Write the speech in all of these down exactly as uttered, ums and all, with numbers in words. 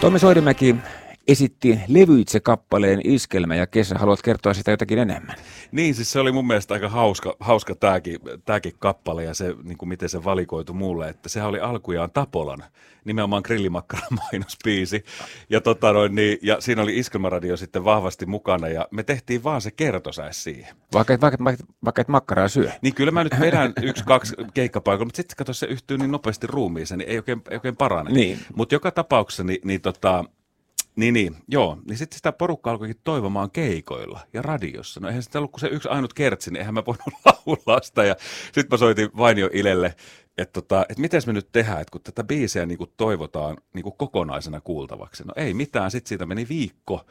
Tommi Soidenmäki esitti levyitse kappaleen Iskelmä ja kesä. Haluat kertoa sitä jotakin enemmän? Niin, siis se oli mun mielestä aika hauska, hauska tämäkin, tämäkin kappale ja se, niin kuin miten se valikoitu mulle, että sehän oli alkujaan Tapolan, nimenomaan grillimakkaran mainospiisi. Ja, tota noin, niin, ja siinä oli Iskelmäradio sitten vahvasti mukana ja me tehtiin vaan se kertosäes siihen. Vaikka et, vaikka, vaikka, vaikka et makkaraa syö. Niin kyllä mä nyt vedän yksi, kaksi keikkapaikalla, mutta sitten kato se yhtyy niin nopeasti ruumiiseen, niin ei oikein, ei oikein parane. Niin. Mutta joka tapauksessa niin, niin tota... Niin, niin, joo. Niin sitten sitä porukka alkoikin toivomaan keikoilla ja radiossa. No eihän sitä ollut kuin se yksi ainut kertsi, niin eihän mä voinut laulaa sitä. Ja sitten mä soitin Vainio Ilelle, että tota, et miten me nyt tehdään, että kun tätä biisiä niin kuin toivotaan niin kuin kokonaisena kuultavaksi. No ei mitään, sitten siitä meni viikko.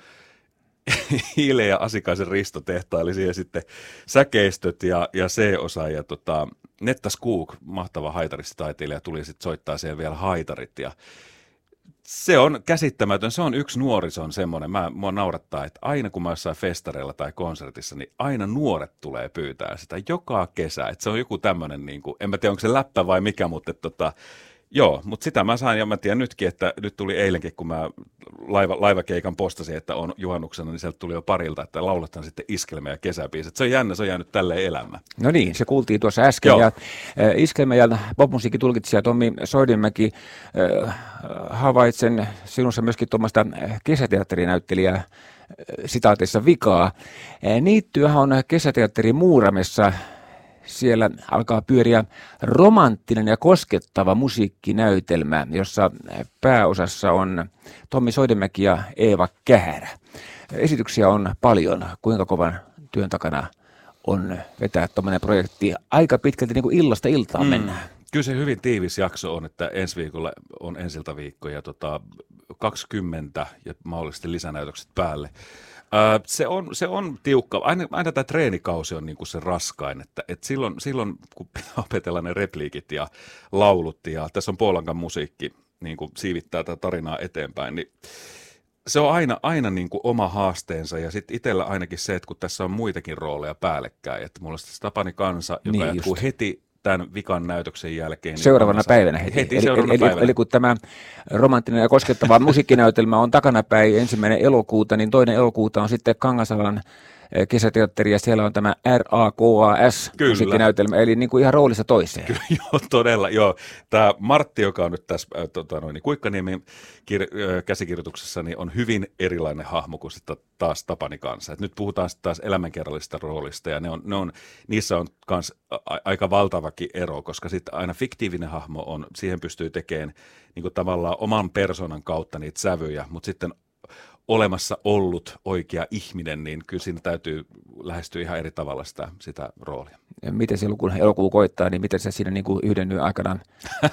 Ile ja Asikaisen Risto tehtaili siihen sitten säkeistöt ja, ja C-osa ja tota, Netta Skoog, mahtava haitaristataiteilija, tuli sitten soittaa siellä vielä haitarit ja se on käsittämätön. Se on yksi nuorison semmoinen. Mä, mua naurattaa, että aina kun mä jossain festareilla tai konsertissa, niin aina nuoret tulee pyytää sitä joka kesä. Että se on joku tämmöinen, niin kuin, en mä tiedä onko se läppä vai mikä, mutta tota, joo, mutta sitä mä sain ja mä tiedän nytkin, että nyt tuli eilenkin, kun mä laiva, laivakeikan postasin, että on juhannuksena, niin sieltä tuli jo parilta, että lauletaan sitten Iskelmä ja kesäbiisit. Se on jännä, se on jäänyt tälleen elämään. No niin, se kuultiin tuossa äsken. Ja, äh, Iskelmä ja popmusiikkitulkitsija Tommi Soidenmäki, äh, havaitsen sinussa myöskin tuommoista kesäteatterinäyttelijää, äh, sitaateissa vikaa. Äh, Niittyähän on kesäteatteri Muuramessa. Siellä alkaa pyöriä romanttinen ja koskettava musiikkinäytelmä, jossa pääosassa on Tommi Soidenmäki ja Eeva Kähärä. Esityksiä on paljon. Kuinka kovan työn takana on vetää tuommoinen projekti? Aika pitkälti niin kuin illasta iltaan mm. mennään. Kyllä se hyvin tiivis jakso on, että ensi viikolla on ensiltäviikko ja tota, kaksikymmentä ja mahdollisesti lisänäytökset päälle. Öö, se, on, se on tiukka. Aina, aina tämä treenikausi on niinku se raskain, että et silloin, silloin kun pitää opetella ne repliikit ja laulut ja tässä on Puolankan musiikki niin kuin siivittää tätä tarinaa eteenpäin, niin se on aina, aina niin kuin oma haasteensa ja sitten itsellä ainakin se, että kun tässä on muitakin rooleja päällekkäin, että mulla on sitten Tapani Kansa, joka niin jatkuu heti tämän vikan näytöksen jälkeen. Niin seuraavana päivänä heti. heti eli, seuraavana eli, päivänä. Eli kun tämä romanttinen ja koskettava musiikkinäytelmä on takanapäin ensimmäinen elokuuta, niin toinen elokuuta on sitten Kangasalan kesäteatteri ja siellä on tämä R A K A S musiikkinäytelmä, eli niin kuin ihan roolissa toiseen. Kyllä, joo, todella, joo. Tämä Martti, joka on nyt tässä äh, tota, noin, Kuikkaniemen kir- äh, käsikirjoituksessa, niin on hyvin erilainen hahmo kuin sitten taas Tapani Kansa. Et nyt puhutaan sitten taas elämänkerrallisesta roolista ja ne on, ne on, niissä on myös a- aika valtavakin ero, koska sitten aina fiktiivinen hahmo on, siihen pystyy tekemään niin kuin tavallaan oman persoonan kautta niitä sävyjä, mutta sitten olemassa ollut oikea ihminen, niin kyllä siinä täytyy lähestyä ihan eri tavalla sitä, sitä roolia. Ja miten silloin, kun elokuu koittaa, niin miten sä siinä niin kuin yhden yön aikanaan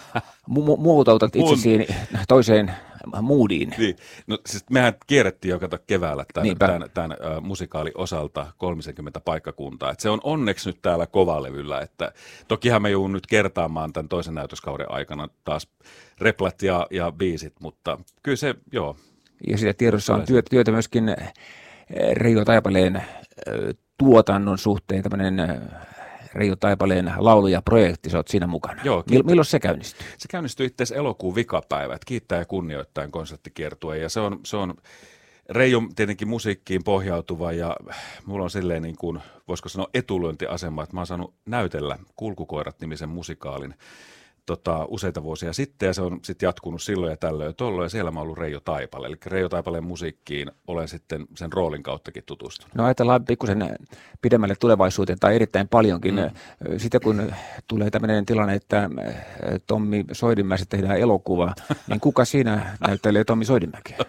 mu- muotoutat itsesi toiseen moodiin? Niin. No siis mehän kierrettiin jo kato keväällä tämän, tämän, tämän uh, musikaalin osalta kolmekymmentä paikkakuntaa. Et se on onneksi nyt täällä Kovalevyllä, että tokihan me joudun nyt kertaamaan tämän toisen näytöskauden aikana taas replat ja, ja biisit, mutta kyllä se, joo. Ja sitä tiedossa on työtä, työtä myöskin Reijo Taipaleen tuotannon suhteen, tämmöinen Reijo Taipaleen laulu- ja projekti, sä oot siinä mukana. Joo, Mil, milloin se käynnistyy? Se käynnistyy itse asiassa elokuun vikapäivä, että kiittää ja kunnioittain konserttikiertue. Ja se on, se on Reijo tietenkin musiikkiin pohjautuva ja mulla on silleen niin kuin, voisiko sanoa etulyöntiasema, että mä oon saanut näytellä Kulkukoirat-nimisen musikaalin Tota, useita vuosia sitten ja se on sitten jatkunut silloin ja tällöin ja tolloin ja siellä mä oon ollut Reijo Taipale. Eli Reijo Taipaleen musiikkiin olen sitten sen roolin kauttakin tutustunut. No ajatellaan pikkusen pidemmälle tulevaisuuteen tai erittäin paljonkin. Mm. Sitten kun tulee tämmöinen tilanne, että Tommi Soidenmäestä tehdään elokuva, niin kuka siinä näyttelee Tommi Soidenmäkeä?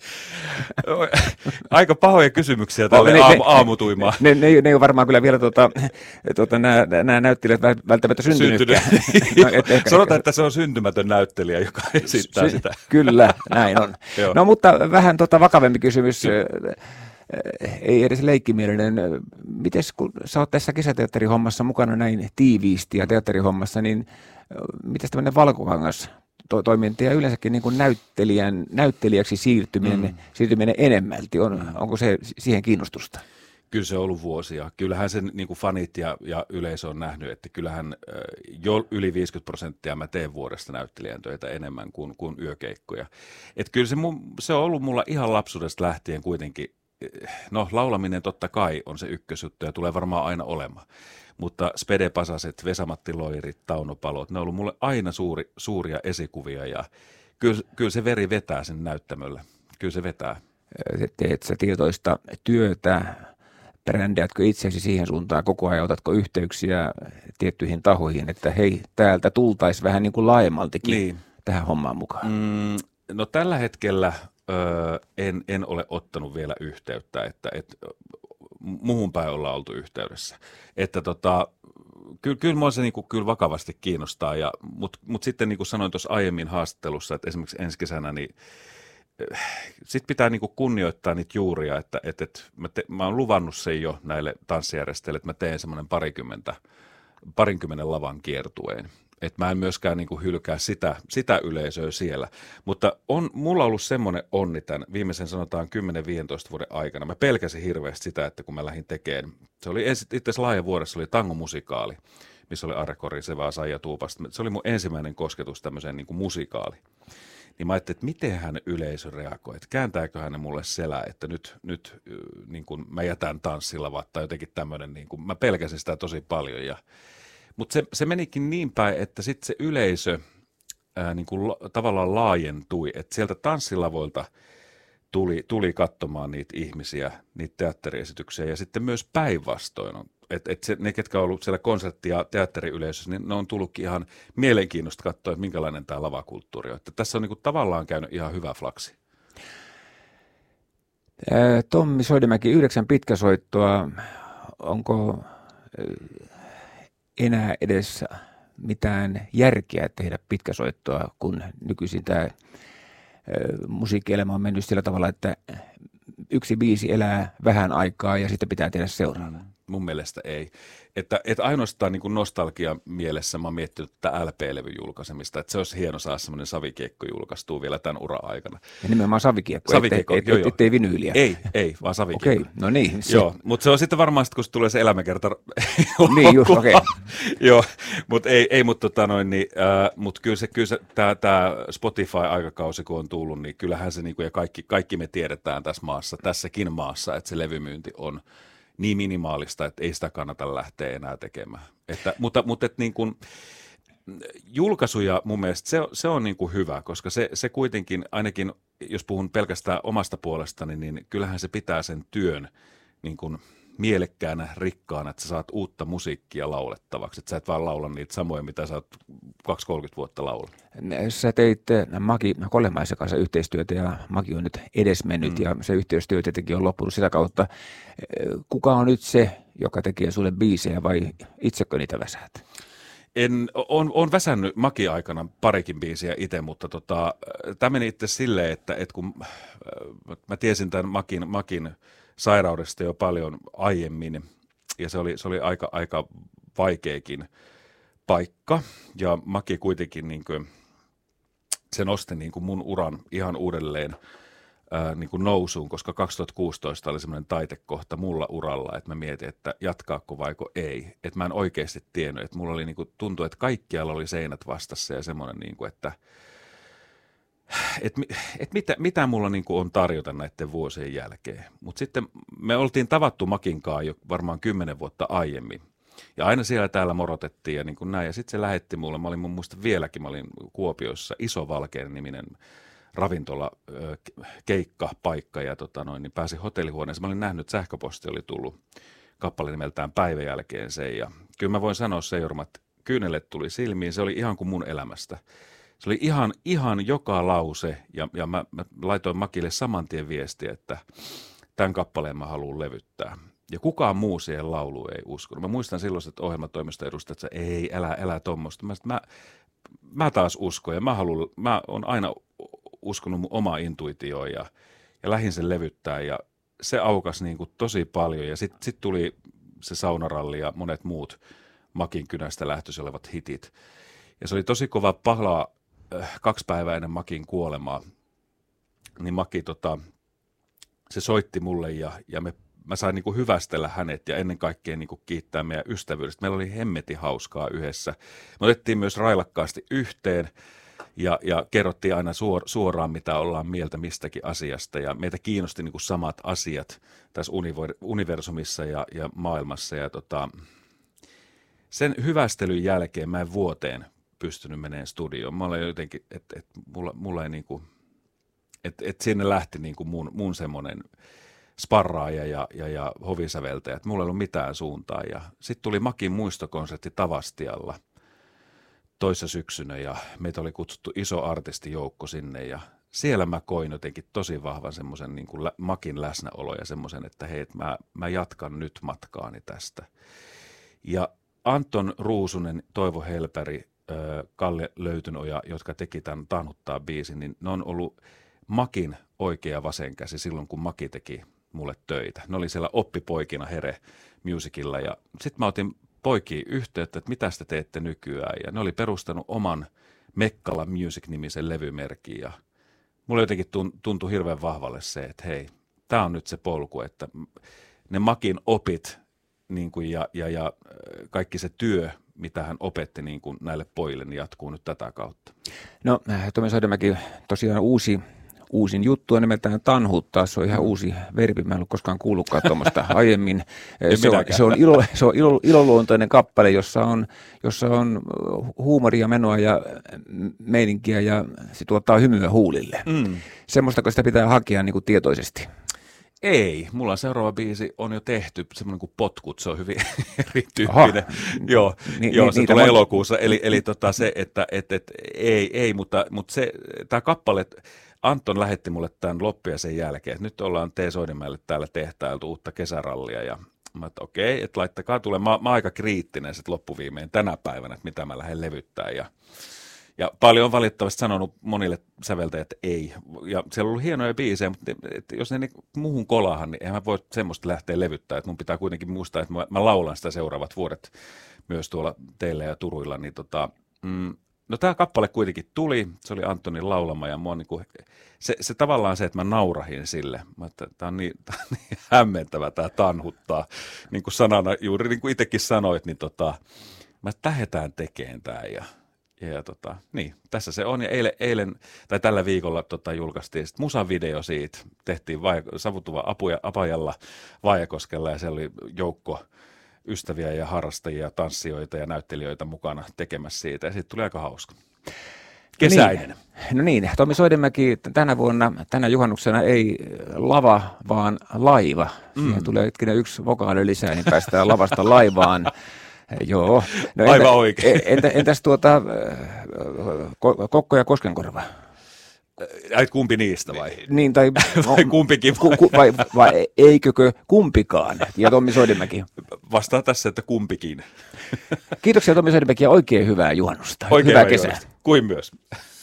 Aika pahoja kysymyksiä tälle ne, aamu, aamutuimaan. Ne, ne, ne, ne on varmaan kyllä vielä tuota, tuota, nämä, nämä näyttelijät välttämättä syntynytkään. No, sanotaan, että se on syntymätön näyttelijä, joka esittää Sy- sitä. Kyllä, näin on. No mutta vähän tuota vakavempi kysymys, ei edes leikkimielinen. Mites kun sä oot tässä kesäteatterihommassa mukana näin tiiviisti ja teatterihommassa, niin mites tämmöinen Valkokangas to- toiminta ja yleensäkin niin kuin näyttelijän, näyttelijäksi siirtyminen, mm. siirtyminen enemmälti, on, onko se siihen kiinnostusta? Kyllä se on ollut vuosia. Kyllähän sen niin kuin fanit ja, ja yleisö on nähnyt, että kyllähän jo yli viisikymmentä prosenttia mä teen vuodesta näyttelijän töitä enemmän kuin, kuin yökeikkoja. Että kyllä se, mun, se on ollut mulla ihan lapsuudesta lähtien kuitenkin, no laulaminen totta kai on se ykkösjuttu ja tulee varmaan aina olemaan. Mutta Spede Pasaset, Vesa-Matti Loirit, Tauno Palot, ne on ollut mulle aina suuri, suuria esikuvia ja kyllä, kyllä se veri vetää sen näyttämölle. Kyllä se vetää. Teet sä tietoista työtä, brändäätkö itseäsi siihen suuntaan koko ajan, otatko yhteyksiä tiettyihin tahoihin, että hei, täältä tultaisiin vähän niin kuin laajemmaltikin niin tähän hommaan mukaan? Mm, no tällä hetkellä öö, en, en ole ottanut vielä yhteyttä, että et, muuhun päin ollaan oltu yhteydessä. Että tota, kyllä, kyllä mua se niinku, kyllä vakavasti kiinnostaa, mutta mut sitten niin kuin sanoin tuossa aiemmin haastattelussa, että esimerkiksi ensi kesänä, niin sitten pitää niinku kunnioittaa niitä juuria, että et, et mä, te, mä oon luvannut sen jo näille tanssijärjestäjille, että mä teen semmoinen parikymmentä, parinkymmenen lavan kiertueen. Että mä en myöskään niinku hylkää sitä, sitä yleisöä siellä. Mutta on mulla ollut semmoinen onni tämän viimeisen sanotaan kymmenen viisitoista vuoden aikana. Mä pelkäsin hirveästi sitä, että kun mä lähdin tekemään, se oli itse asiassa laaja vuodessa, oli tangomusikaali, missä oli Arre Kori, Seva, Saija Tuupasta. Se oli mun ensimmäinen kosketus tämmöiseen niinku musikaaliin. Niin mä ajattelin, että miten hän yleisö reagoi, että kääntääkö hän mulle selää, että nyt, nyt niin kun mä jätän tanssilavat tai jotenkin tämmöinen, niin kun, mä pelkäsin sitä tosi paljon. Ja, mutta se, se menikin niin päin, että sitten se yleisö ää, niin kun la, tavallaan laajentui, että sieltä tanssilavoilta tuli, tuli katsomaan niitä ihmisiä, niitä teatteriesityksiä ja sitten myös päinvastoin on. Että et ne, ketkä on ollut siellä konsertti- ja teatteriyleisössä, niin ne on tullutkin ihan mielenkiinnosta katsoa, että minkälainen tämä lavakulttuuri on. Että tässä on niinku tavallaan käynyt ihan hyvä flaksi. Tommi Soidimäki, yhdeksän pitkäsoittoa. Onko enää edes mitään järkeä tehdä pitkäsoittoa, kun nykyisin tämä musiikkielämä on mennyt sillä tavalla, että yksi biisi elää vähän aikaa ja sitten pitää tehdä seuraava? Mun mielestä ei. Että, että ainoastaan niin kuin nostalgia mielessä mä oon miettinyt tätä L P-levyn julkaisemista, että se olisi hieno saada semmoinen savikiekko julkaistuu vielä tämän uran aikana. Ja nimenomaan savikiekko, savikiekko ettei, et, ettei vinyyliä. Ei, ei, vaan savikiekko. Okei, no niin. Se. Joo, mutta se on sitten varmaan, kun se tulee se elämäkerta. Niin just, okei. Okay. Joo, mutta ei, ei mutta tota noin, niin, äh, mut kyllä se, kyllä se tämä Spotify-aikakausi, kun on tullut, niin kyllähän se, niin kuin, ja kaikki, kaikki me tiedetään tässä maassa, tässäkin maassa, että se levymyynti on niin minimaalista, että ei sitä kannata lähteä enää tekemään. Että, mutta mutta että niin kuin, julkaisuja mun mielestä se, se on niin kuin hyvä, koska se, se kuitenkin, ainakin jos puhun pelkästään omasta puolestani, niin kyllähän se pitää sen työn niin kuin mielekkäänä, rikkaana, että sä saat uutta musiikkia laulettavaksi. Että sä et vaan laula niitä samoja, mitä sä oot kaksikymmentä kolmekymmentä vuotta laulanut. Sä teit Maki Kollemaisen kanssa yhteistyötä ja Maki on nyt edesmennyt mm. ja se yhteistyö tietenkin on loppunut sitä kautta. Kuka on nyt se, joka tekee sulle biisejä vai itsekö niitä väsäät? En, on, on väsännyt Maki-aikana parikin biisiä itse, mutta tota, tämä meni itse silleen, että, että kun mä tiesin tämän Makin, Makin sairaudesta jo paljon aiemmin, ja se oli, se oli aika, aika vaikeakin paikka, ja Maki kuitenkin niin kuin, se nosti niin kuin mun uran ihan uudelleen ää, niin kuin nousuun, koska kaksituhattakuusitoista oli semmoinen taitekohta mulla uralla, että mä mietin, että jatkaako vaiko ei, että mä en oikeasti tiennyt, että mulla oli niin kuin, tuntui, että kaikkialla oli seinät vastassa ja semmoinen, niin kuin, että Että et mitä, mitä mulla niinku on tarjota näiden vuosien jälkeen. Mutta sitten me oltiin tavattu Makinkaan jo varmaan kymmenen vuotta aiemmin. Ja aina siellä täällä morotettiin ja niin kuin näin. Ja sitten se lähetti mulle, mä olin mun muista vieläkin, mä olin Kuopiossa, Iso Valkean niminen ravintola, keikkapaikka. Ja tota noin, niin pääsin hotellihuoneeseen. Mä olin nähnyt, että sähköposti oli tullut kappale nimeltään päivän jälkeen sen. Ja kyllä mä voin sanoa se, Jorma, että kyynelet tuli silmiin. Se oli ihan kuin mun elämästä. Se oli ihan, ihan joka lause, ja, ja mä, mä laitoin Makille saman tien viestiä, että tämän kappaleen mä haluan levyttää. Ja kukaan muu siihen lauluun ei uskonut. Mä muistan silloin, että ohjelmatoimiston edustajat, että ei, älä, älä tommoista. Mä, mä, mä taas uskon, ja mä, haluun, mä oon aina uskonut mun omaa intuitioon, ja, ja lähdin sen levyttää, ja se aukasi niin kuin tosi paljon. Ja sitten sit tuli se saunaralli ja monet muut Makin kynästä lähtöisin olevat hitit. Ja se oli tosi kova pala kaksi päivää ennen Makin kuolemaa, niin Maki tota, se soitti mulle ja, ja me mä sain niin kuin hyvästellä hänet ja ennen kaikkea niin kuin kiittää meidän ystävyydestä. Meillä oli hemmetin hauskaa yhdessä. Me otettiin myös railakkaasti yhteen ja, ja kerrottiin aina suor, suoraan, mitä ollaan mieltä mistäkin asiasta. Ja meitä kiinnosti niin kuin samat asiat tässä universumissa ja, ja maailmassa. Ja tota, sen hyvästelyn jälkeen mä en vuoteen pystynyt menemään studioon. Mä olen jotenkin, että et, mulla, mulla ei niin kuin, että et sinne lähti niin kuin mun, mun semmoinen sparraaja ja, ja, ja hovisäveltäjä, että mulla ei ollut mitään suuntaa. Ja sitten tuli Makin muistokonsertti Tavastialla toissa syksynä ja meitä oli kutsuttu iso artistijoukko sinne ja siellä mä koin jotenkin tosi vahvan semmoisen niin kuin Makin läsnäolo ja semmoisen, että hei, että mä, mä jatkan nyt matkaani tästä. Ja Anton Ruusunen, Toivo Helpäri, Kalle Löytynoja, jotka teki tämän Tanhuttaa biisin, niin ne on ollut Makin oikea vasenkäsi silloin, kun Maki teki mulle töitä. Ne oli siellä oppipoikina Here Musicilla ja sitten mä otin poikiin yhteyttä, että mitä te teette nykyään. Ja ne oli perustanut oman Mekkala Music-nimisen levymerkin ja mulle jotenkin tuntui hirveän vahvalle se, että hei, tää on nyt se polku, että ne Makin opit niin kuin ja, ja, ja kaikki se työ, mitä hän opetti niin kuin näille pojille, niin jatkuu nyt tätä kautta. No, Tomi Soidenmäki, tosiaan uusi, uusin juttu on nimeltään tanhuttaa. Se on ihan uusi verbi. Mä en ollut koskaan kuullutkaan tuommoista aiemmin. Se on, se on, ilo, se on ilo, iloluontoinen kappale, jossa on, jossa on huumoria, menoa ja meininkiä ja se tuottaa hymyä huulille. Mm. Semmoista, kun sitä pitää hakea niin kuin tietoisesti. Ei, mulla seuraava biisi on jo tehty, semmoinen kuin Potkut, se on hyvin erityyppinen. Joo, ni, joo ni, se tulee mon... elokuussa, eli, eli tota se, että et, et, ei, ei, mutta, mutta se, tämä kappale, Anton lähetti mulle tämän loppia sen jälkeen, että nyt ollaan T. Soidenmäelle täällä tehtailtu uutta kesärallia, ja mä että okei, että laittakaa tulee, mä, mä aika kriittinen sitten loppuviimeen tänä päivänä, että mitä mä lähden levyttää, ja Ja paljon on valitettavasti sanonut monille säveltäjille, että ei. Ja siellä on ollut hienoja biisejä, mutta että jos ne niin muuhun kolahan, niin eihän mä voi semmoista lähteä levyttämään. Että mun pitää kuitenkin muistaa, että mä, mä laulan sitä seuraavat vuodet myös tuolla teillä ja Turuilla. Niin tota, mm, no tämä kappale kuitenkin tuli, se oli Antonin laulama ja mua niin kuin, se, se tavallaan se, että mä naurahin sille. Mä että tämä on niin, tää on niin hämmentävä, tämä tanhuttaa. Niin kuin sanana, juuri niin kuin itsekin sanoit, niin tota, mä lähdetään tekemään tämä ja Ja, ja tota, niin, tässä se on. Ja eilen, eilen tai tällä viikolla tota, julkaistiin sit musavideo siitä. Tehtiin vai, Savutuva apuja, Apajalla Vaajakoskella ja siellä oli joukko ystäviä ja harrastajia, tanssijoita ja näyttelijöitä mukana tekemässä siitä. Ja siitä tuli aika hauska. Kesäinen. Niin. No niin, Tomi Soidenmäki tänä vuonna, tänä juhannuksena ei lava, vaan laiva. Siihen mm. tulee yksi vokaali lisää, niin päästään lavasta laivaan. Joo. No entä, aivan oikein. Entä, entäs tuota Kokko ja Koskenkorva? Äit kumpi niistä vai? Niin, tai vai kumpikin vai? Ku, vai, vai eikökö kumpikaan? Ja Tomi Soidenmäki. Vastaa tässä, että kumpikin. Kiitoksia Tomi Soidenmäki ja oikein hyvää juhannusta. Oikein hyvää kesää. Kuin myös.